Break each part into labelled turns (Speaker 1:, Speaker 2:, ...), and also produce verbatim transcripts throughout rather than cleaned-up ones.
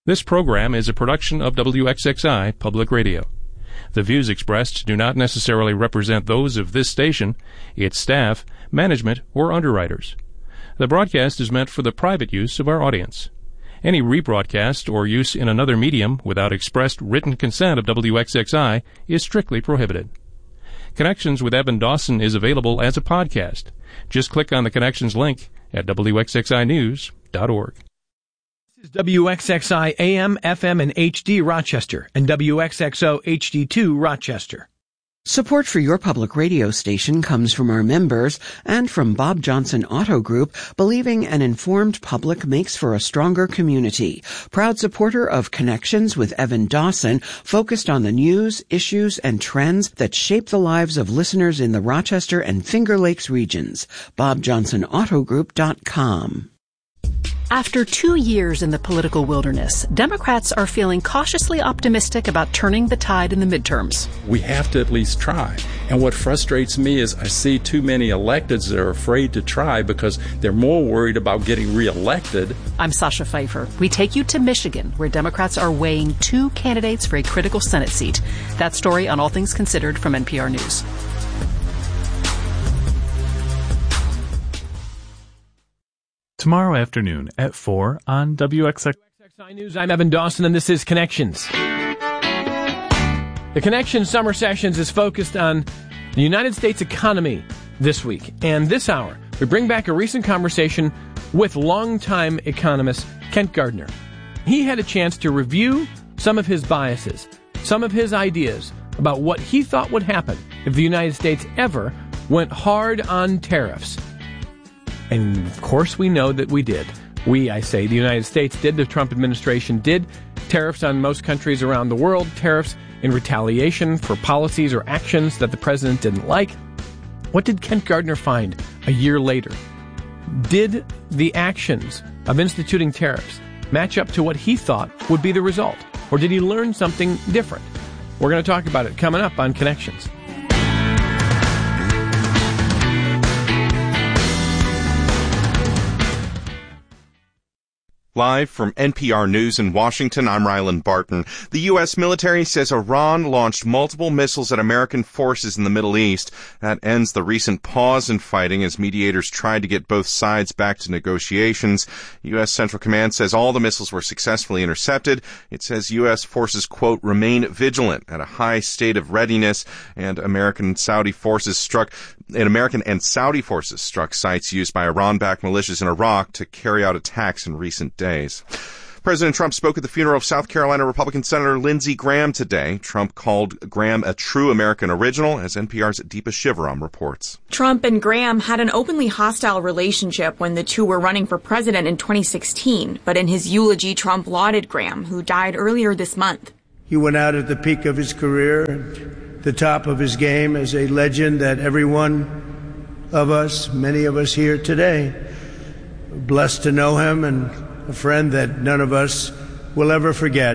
Speaker 1: This program is a production of W X X I Public Radio. The views expressed do not necessarily represent those of this station, its staff, management, or underwriters. The broadcast is meant for the private use of our audience. Any rebroadcast or use in another medium without expressed written consent of W X X I is strictly prohibited. Connections with Evan Dawson is available as a podcast. Just click on the Connections link at W X X I news dot org.
Speaker 2: This is W X X I A M, F M, and H D Rochester, and W X X O H D two Rochester.
Speaker 3: Support for your public radio station comes from our members and from Bob Johnson Auto Group, believing an informed public makes for a stronger community. Proud supporter of Connections with Evan Dawson, focused on the news, issues, and trends that shape the lives of listeners in the Rochester and Finger Lakes regions. bob johnson auto group dot com.
Speaker 4: After two years in the political wilderness, Democrats are feeling cautiously optimistic about turning the tide in the midterms.
Speaker 5: We have to at least try. And what frustrates me is I see too many electeds that are afraid to try because they're more worried about getting reelected.
Speaker 4: I'm Sasha Pfeiffer. We take you to Michigan, where Democrats are weighing two candidates for a critical Senate seat. That story on All Things Considered from N P R News.
Speaker 6: Tomorrow afternoon at four on W X X
Speaker 2: I News, I'm Evan Dawson, and this is Connections. The Connections Summer Sessions is focused on the United States economy this week. And this hour, we bring back a recent conversation with longtime economist Kent Gardner. He had a chance to review some of his biases, some of his ideas about what he thought would happen if the United States ever went hard on tariffs. And, of course, we know that we did. We, I say, the United States did, the Trump administration did. Tariffs on most countries around the world, tariffs in retaliation for policies or actions that the president didn't like. What did Kent Gardner find a year later? Did the actions of instituting tariffs match up to what he thought would be the result? Or did he learn something different? We're going to talk about it coming up on Connections.
Speaker 7: Live from N P R News in Washington, I'm Ryland Barton. The U S military says Iran launched multiple missiles at American forces in the Middle East. That ends the recent pause in fighting as mediators tried to get both sides back to negotiations. U S Central Command says all the missiles were successfully intercepted. It says U S forces, quote, remain vigilant at a high state of readiness, and American Saudi forces struck and American and Saudi forces struck sites used by Iran-backed militias in Iraq to carry out attacks in recent days. President Trump spoke at the funeral of South Carolina Republican Senator Lindsey Graham today. Trump called Graham a true American original, as N P R's Deepa Shivaram reports.
Speaker 8: Trump and Graham had an openly hostile relationship when the two were running for president in twenty sixteen. But in his eulogy, Trump lauded Graham, who died earlier this month.
Speaker 9: He went out at the peak of his career, the top of his game, as a legend that every one of us, many of us here today, are blessed to know him, and a friend that none of us will ever forget.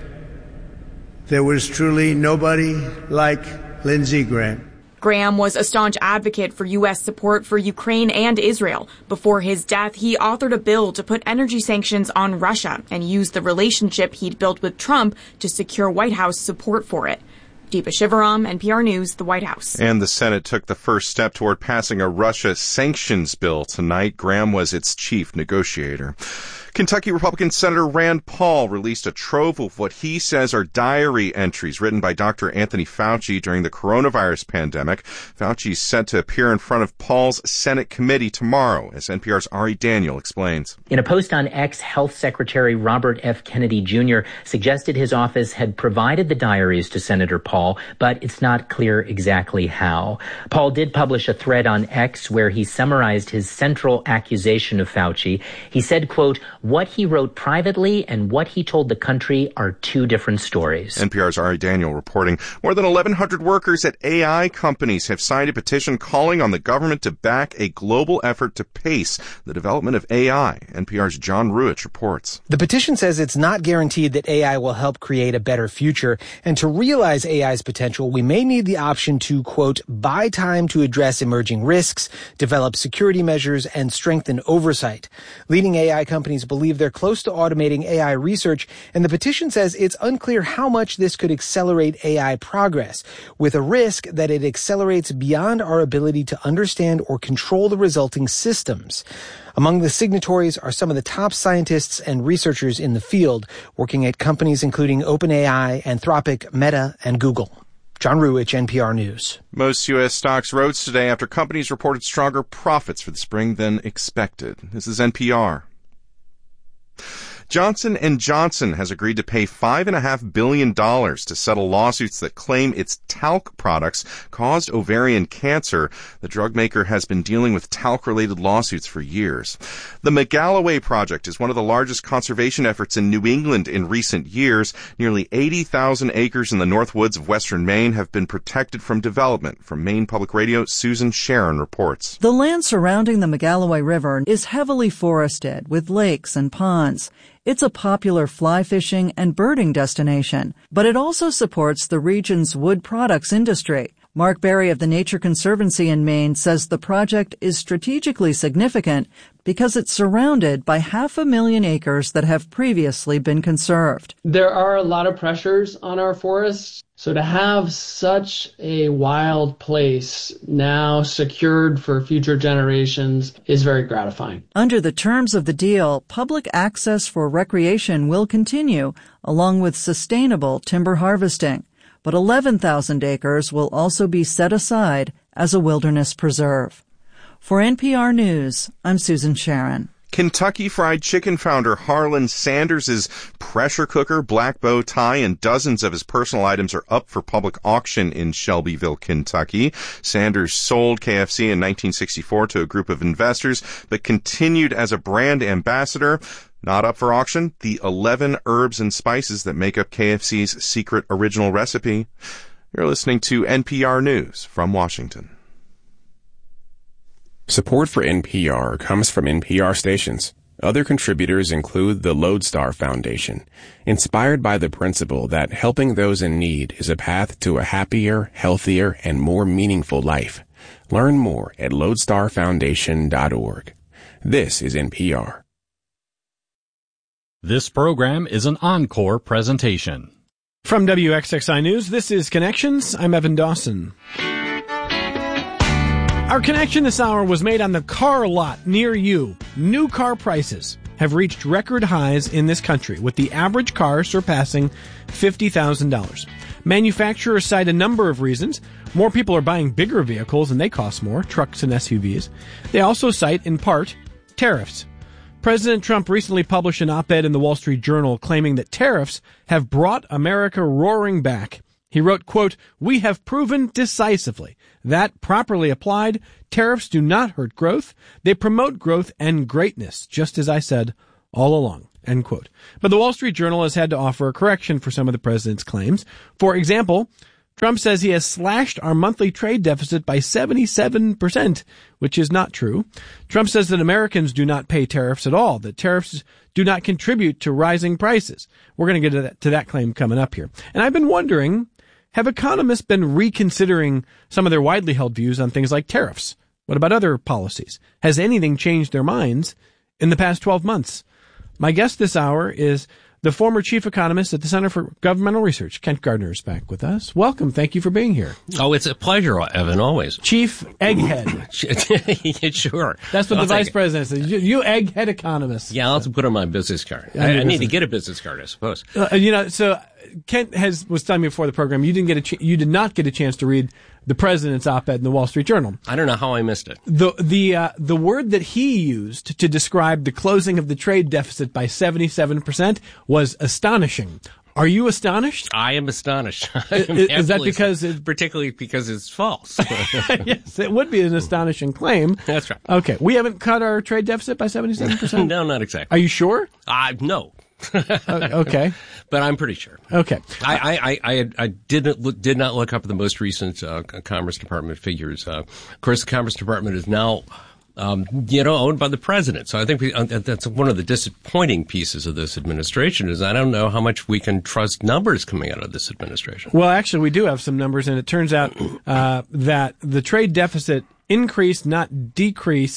Speaker 9: There was truly nobody like Lindsey Graham.
Speaker 8: Graham was a staunch advocate for U S support for Ukraine and Israel. Before his death, he authored a bill to put energy sanctions on Russia and used the relationship he'd built with Trump to secure White House support for it. Deepa Shivaram, N P R News, the White House.
Speaker 7: And the Senate took the first step toward passing a Russia sanctions bill tonight. Graham was its chief negotiator. Kentucky Republican Senator Rand Paul released a trove of what he says are diary entries written by Doctor Anthony Fauci during the coronavirus pandemic. Fauci is set to appear in front of Paul's Senate committee tomorrow, as N P R's Ari Daniel explains.
Speaker 10: In a post on X, Health Secretary Robert F. Kennedy Junior suggested his office had provided the diaries to Senator Paul, but it's not clear exactly how. Paul did publish a thread on X where he summarized his central accusation of Fauci. He said, quote, what he wrote privately and what he told the country are two different stories.
Speaker 7: N P R's Ari Daniel reporting. More than eleven hundred workers at A I companies have signed a petition calling on the government to back a global effort to pace the development of A I. N P R's John Ruich reports.
Speaker 11: The petition says it's not guaranteed that A I will help create a better future, and to realize A I's potential, we may need the option to, quote, buy time to address emerging risks, develop security measures, and strengthen oversight. Leading A I companies believe believe they're close to automating A I research, and the petition says it's unclear how much this could accelerate A I progress, with a risk that it accelerates beyond our ability to understand or control the resulting systems. Among the signatories are some of the top scientists and researchers in the field, working at companies including OpenAI, Anthropic, Meta, and Google. John Ruwitch, N P R News.
Speaker 7: Most U S stocks rose today after companies reported stronger profits for the spring than expected. This is N P R. Johnson and Johnson has agreed to pay five point five billion dollars to settle lawsuits that claim its talc products caused ovarian cancer. The drug maker has been dealing with talc-related lawsuits for years. The McGalloway Project is one of the largest conservation efforts in New England in recent years. Nearly eighty thousand acres in the North Woods of western Maine have been protected from development. From Maine Public Radio, Susan Sharon reports.
Speaker 12: The land surrounding the McGalloway River is heavily forested with lakes and ponds. It's a popular fly fishing and birding destination, but it also supports the region's wood products industry. Mark Berry of the Nature Conservancy in Maine says the project is strategically significant because it's surrounded by half a million acres that have previously been conserved.
Speaker 13: There are a lot of pressures on our forests, so to have such a wild place now secured for future generations is very gratifying.
Speaker 12: Under the terms of the deal, public access for recreation will continue, along with sustainable timber harvesting. But eleven thousand acres will also be set aside as a wilderness preserve. For N P R News, I'm Susan Sharon.
Speaker 7: Kentucky Fried Chicken founder Harlan Sanders' pressure cooker, black bow tie, and dozens of his personal items are up for public auction in Shelbyville, Kentucky. Sanders sold K F C in nineteen sixty-four to a group of investors, but continued as a brand ambassador. Not up for auction, the eleven herbs and spices that make up K F C's secret original recipe. You're listening to N P R News from Washington.
Speaker 14: Support for N P R comes from N P R stations. Other contributors include the Lodestar Foundation, inspired by the principle that helping those in need is a path to a happier, healthier, and more meaningful life. Learn more at lodestar foundation dot org. This is N P R.
Speaker 15: This program is an encore presentation.
Speaker 2: From W X X I News, this is Connections. I'm Evan Dawson. Our connection this hour was made on the car lot near you. New car prices have reached record highs in this country, with the average car surpassing fifty thousand dollars. Manufacturers cite a number of reasons. More people are buying bigger vehicles and they cost more, trucks and S U Vs. They also cite, in part, tariffs. President Trump recently published an op-ed in the Wall Street Journal claiming that tariffs have brought America roaring back. He wrote, quote, "We have proven decisively that, properly applied, tariffs do not hurt growth. They promote growth and greatness, just as I said all along," end quote. But the Wall Street Journal has had to offer a correction for some of the president's claims. For example, Trump says he has slashed our monthly trade deficit by seventy-seven percent, which is not true. Trump says that Americans do not pay tariffs at all, that tariffs do not contribute to rising prices. We're going to get to that, to that claim coming up here. And I've been wondering, have economists been reconsidering some of their widely held views on things like tariffs? What about other policies? Has anything changed their minds in the past twelve months? My guest this hour is the former chief economist at the Center for Governmental Research. Kent Gardner is back with us. Welcome. Thank you for being here.
Speaker 16: Oh, it's a pleasure, Evan, always.
Speaker 2: Chief Egghead.
Speaker 16: Sure.
Speaker 2: That's what
Speaker 16: I'll
Speaker 2: the vice president says. You, you egghead economist.
Speaker 16: Yeah, I'll put on my business card. I, I, I need to get a business card, I suppose.
Speaker 2: Uh, you know, so Kent has was telling me before the program you didn't get a ch- you did not get a chance to read the president's op-ed in the Wall Street Journal.
Speaker 16: I don't know how I missed it.
Speaker 2: The the uh, the word that he used to describe the closing of the trade deficit by seventy-seven percent was astonishing. Are you astonished?
Speaker 16: I am astonished. I am
Speaker 2: is, is that because
Speaker 16: it, particularly because it's false?
Speaker 2: Yes, it would be an astonishing claim.
Speaker 16: That's right.
Speaker 2: Okay, we haven't cut our trade deficit by seventy-seven percent?
Speaker 16: No, not exactly.
Speaker 2: Are you sure?
Speaker 16: Uh, no.
Speaker 2: uh, okay,
Speaker 16: but I'm pretty sure.
Speaker 2: Okay,
Speaker 16: I I I, I didn't look, did not look up the most recent uh, Commerce Department figures. Uh, of course, the Commerce Department is now, um, you know, owned by the president. So I think we, uh, that's one of the disappointing pieces of this administration. Is I don't know how much we can trust numbers coming out of this administration.
Speaker 2: Well, actually, we do have some numbers, and it turns out uh, that the trade deficit increased, not decrease,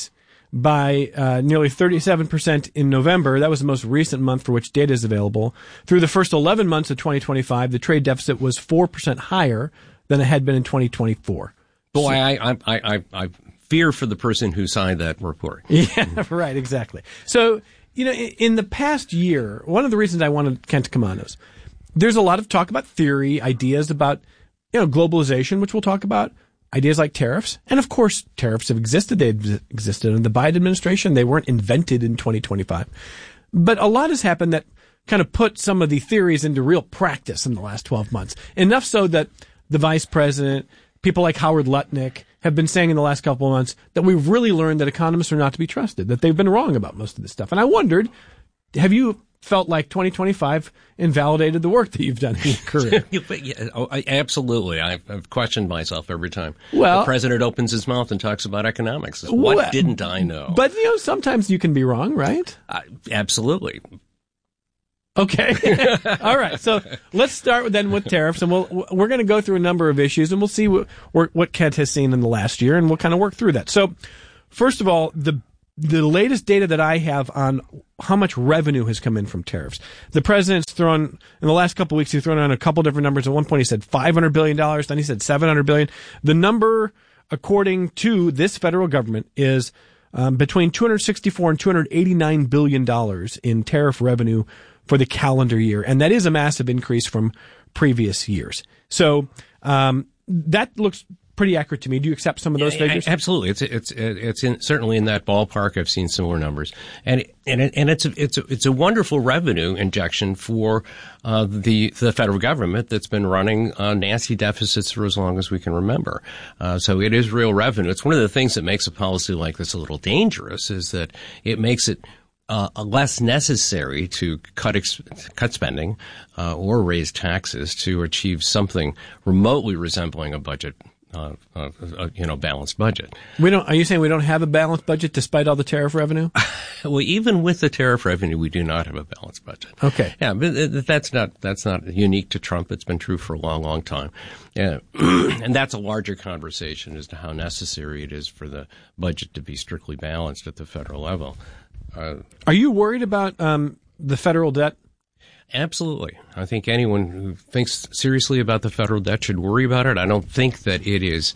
Speaker 2: by uh, nearly thirty-seven percent in November. That was the most recent month for which data is available. Through the first eleven months of twenty twenty-five, the trade deficit was four percent higher than it had been in twenty twenty-four.
Speaker 16: Boy, so, I, I, I, I fear for the person who signed that report.
Speaker 2: Yeah, right, exactly. So, you know, in, in the past year, one of the reasons I wanted Kent to come on is there's a lot of talk about theory, ideas about, you know, globalization, which we'll talk about, ideas like tariffs. And of course, tariffs have existed. They've existed in the Biden administration. They weren't invented in twenty twenty-five. But a lot has happened that kind of put some of the theories into real practice in the last twelve months. Enough so that the vice president, people like Howard Lutnick have been saying in the last couple of months that we've really learned that economists are not to be trusted, that they've been wrong about most of this stuff. And I wondered, have you felt like twenty twenty-five invalidated the work that you've done in your career?
Speaker 16: yeah, oh, I, absolutely. I've, I've questioned myself every time
Speaker 2: well,
Speaker 16: the president opens his mouth and talks about economics. What
Speaker 2: well,
Speaker 16: didn't I know?
Speaker 2: But, you know, sometimes you can be wrong, right?
Speaker 16: Uh, absolutely.
Speaker 2: Okay. All right. So let's start then with tariffs, and we'll, we're going to go through a number of issues, and we'll see what, what Kent has seen in the last year, and we'll kind of work through that. So first of all, the The latest data that I have on how much revenue has come in from tariffs. The president's thrown, in the last couple of weeks, he's thrown out a couple different numbers. At one point he said five hundred billion dollars, then he said seven hundred billion dollars. The number, according to this federal government, is um, between two hundred sixty-four and two hundred eighty-nine billion dollars in tariff revenue for the calendar year. And that is a massive increase from previous years. So um, that looks pretty accurate to me. Do you accept some of those figures?
Speaker 16: Absolutely, it's it's it's in, certainly in that ballpark. I've seen similar numbers, and and and it's a, it's a, it's a wonderful revenue injection for uh, the the federal government that's been running uh, nasty deficits for as long as we can remember. Uh, so it is real revenue. It's one of the things that makes a policy like this a little dangerous, is that it makes it Uh, less necessary to cut ex- cut spending uh, or raise taxes to achieve something remotely resembling a budget, uh, uh, uh, you know, balanced budget.
Speaker 2: We don't. Are you saying we don't have a balanced budget despite all the tariff revenue?
Speaker 16: Well, even with the tariff revenue, we do not have a balanced budget.
Speaker 2: Okay.
Speaker 16: Yeah, but that's not that's not unique to Trump. It's been true for a long, long time. Yeah, and that's a larger conversation as to how necessary it is for the budget to be strictly balanced at the federal level.
Speaker 2: Uh, Are you worried about um, the federal debt?
Speaker 16: Absolutely. I think anyone who thinks seriously about the federal debt should worry about it. I don't think that it is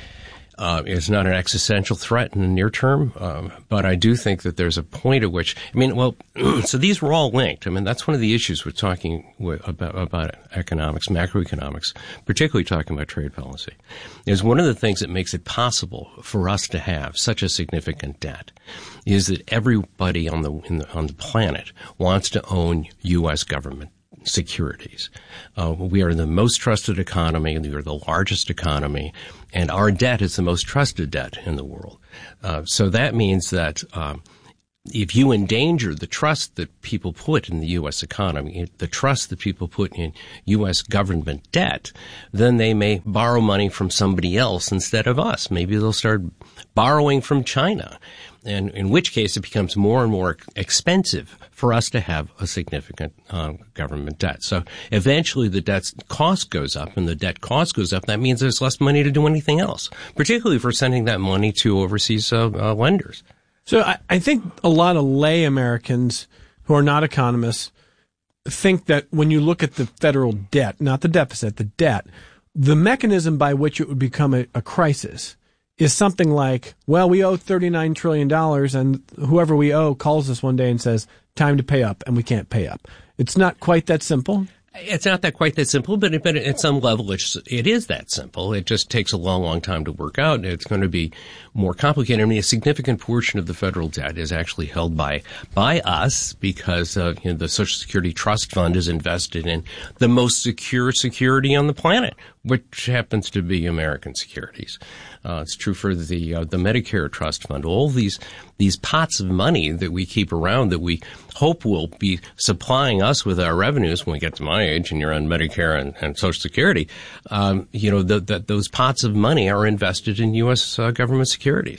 Speaker 16: uh, is not an existential threat in the near term, um, but I do think that there's a point at which, I mean, well, so these were all linked. I mean, that's one of the issues with talking with, about, about economics, macroeconomics, particularly talking about trade policy, is one of the things that makes it possible for us to have such a significant debt is that everybody on the, in the on the planet wants to own U S government securities. Uh, we are the most trusted economy. We are the largest economy, and our debt is the most trusted debt in the world. Uh, so that means that um, if you endanger the trust that people put in the U S economy, the trust that people put in U S government debt, then they may borrow money from somebody else instead of us. Maybe they'll start borrowing from China, and in which case it becomes more and more expensive for us to have a significant um, government debt. So eventually the debt cost goes up, and the debt cost goes up. That means there's less money to do anything else, particularly for sending that money to overseas uh, uh, lenders.
Speaker 2: So I, I think a lot of lay Americans who are not economists think that when you look at the federal debt, not the deficit, the debt, the mechanism by which it would become a, a crisis is something like, well, we owe thirty-nine trillion dollars, and whoever we owe calls us one day and says, time to pay up, and we can't pay up. It's not quite that simple.
Speaker 16: It's not that quite that simple, but, but at some level it's, it is that simple. It just takes a long, long time to work out. It's going to be more complicated. I mean, a significant portion of the federal debt is actually held by by us because uh, you know, the Social Security Trust Fund is invested in the most secure security on the planet, which happens to be American securities. Uh, it's true for the uh, the Medicare Trust Fund. All these these pots of money that we keep around that we hope will be supplying us with our revenues when we get to my age and you're on Medicare and, and Social Security, um, you know, the, the, those pots of money are invested in U S uh, government securities.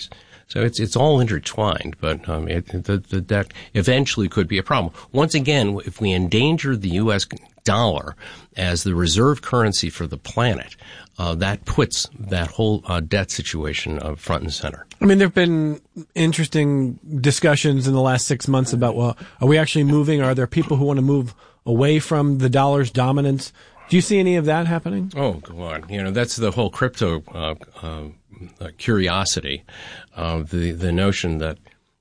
Speaker 16: So it's it's all intertwined, but um, it, the, the debt eventually could be a problem. Once again, if we endanger the U S dollar as the reserve currency for the planet, uh, that puts that whole uh, debt situation uh, front and center.
Speaker 2: I mean, there have been interesting discussions in the last six months about, well, are we actually moving? Are there people who want to move away from the dollar's dominance? Do you see any of that happening?
Speaker 16: Oh, go on. You know, that's the whole crypto uh, uh, curiosity, uh, the the notion that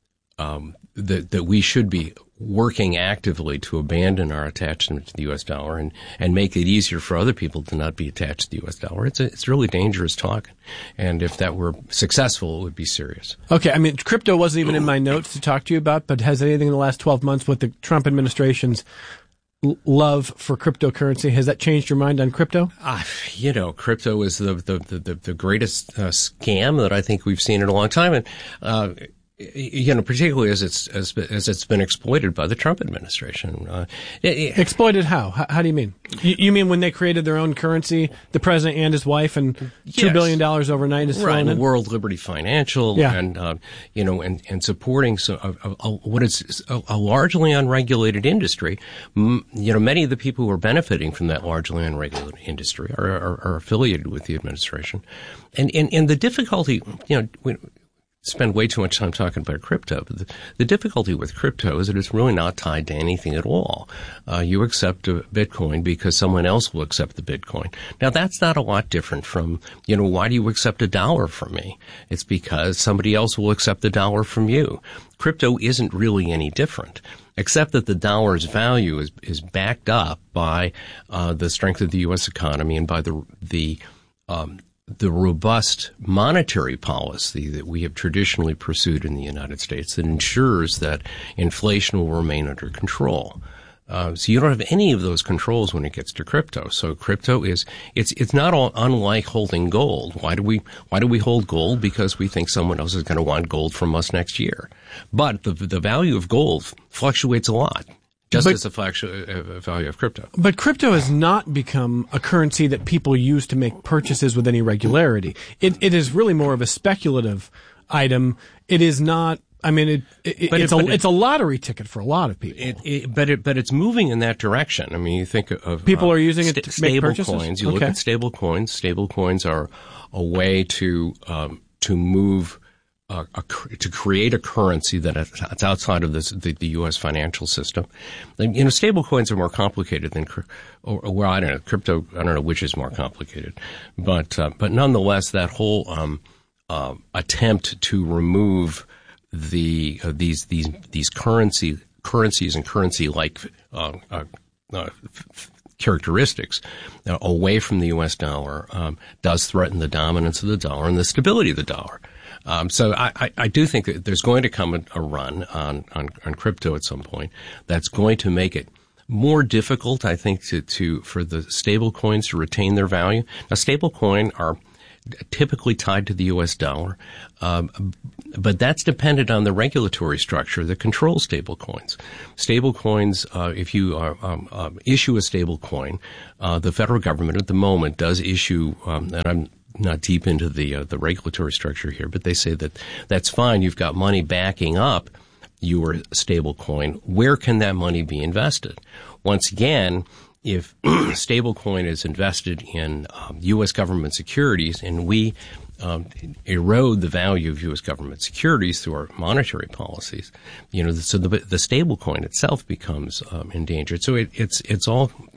Speaker 16: um, that that we should be working actively to abandon our attachment to the U S dollar and, and make it easier for other people to not be attached to the U S dollar. It's a, it's really dangerous talk. And if that were successful, it would be serious.
Speaker 2: Okay. I mean, crypto wasn't even in my notes to talk to you about, but has anything in the last twelve months with the Trump administration's l- love for cryptocurrency, has that changed your mind on crypto?
Speaker 16: Uh, you know, crypto is the, the, the, the greatest uh, scam that I think we've seen in a long time. And, uh, you know, particularly as it's as, as it's been exploited by the Trump administration. Uh, it, it,
Speaker 2: exploited how? how? How do you mean? You, you mean when they created their own currency, the president and his wife, and two
Speaker 16: yes.
Speaker 2: billion dollars overnight is
Speaker 16: right,
Speaker 2: thrown in?
Speaker 16: World Liberty Financial,
Speaker 2: yeah.
Speaker 16: and uh, you know, and and supporting so a, a, a, what is a, a largely unregulated industry. M- you know, many of the people who are benefiting from that largely unregulated industry are are, are affiliated with the administration, and and and the difficulty, you know. We, spend way too much time talking about crypto. But the, the difficulty with crypto is that it's really not tied to anything at all. Uh, you accept a Bitcoin because someone else will accept the Bitcoin. Now, that's not a lot different from, you know, why do you accept a dollar from me? It's because somebody else will accept the dollar from you. Crypto isn't really any different, except that the dollar's value is, is backed up by uh, the strength of the U S economy and by the, the um, the robust monetary policy that we have traditionally pursued in the United States that ensures that inflation will remain under control. Uh, so you don't have any of those controls when it gets to crypto. So crypto is, it's, it's not all unlike holding gold. Why do we, why do we hold gold? Because we think someone else is going to want gold from us next year. But the, the value of gold fluctuates a lot. Just but, as the uh, value of crypto.
Speaker 2: But crypto has not become a currency that people use to make purchases with any regularity. It, it is really more of a speculative item. It is not, I mean, it, it, it's, it, a, it, it's a lottery ticket for a lot of people.
Speaker 16: It, it, but it, but it's moving in that direction. I mean, you think of
Speaker 2: people
Speaker 16: uh,
Speaker 2: are using it
Speaker 16: st-
Speaker 2: to make
Speaker 16: stable
Speaker 2: purchases?
Speaker 16: coins. You
Speaker 2: okay.
Speaker 16: look at stable coins. Stable coins are a way to um, to move. Uh, a, to create a currency that it's outside of this, the, the U S financial system. And, you know, stable coins are more complicated than, or, or well, I don't know, crypto, I don't know which is more complicated. But, uh, but nonetheless, that whole, um, uh, attempt to remove the, uh, these, these, these currency, currencies and currency-like, uh, uh, uh characteristics uh, away from the U S dollar, um, does threaten the dominance of the dollar and the stability of the dollar. Um, so I, I, I do think that there's going to come a, a run on, on, on crypto at some point that's going to make it more difficult, I think, to, to for the stable coins to retain their value. Now, stable coin are typically tied to the U S dollar, um, but that's dependent on the regulatory structure that controls stable coins. Stable coins, uh, if you are, um, um, issue a stable coin, uh, the federal government at the moment does issue, um, and I'm not deep into the uh, the regulatory structure here, but they say that that's fine. You've got money backing up your stable coin. Where can that money be invested? Once again, if stable coin is invested in um, U S government securities and we um, erode the value of U S government securities through our monetary policies, you know, so the, the stable coin itself becomes um, endangered. So it, it's it's all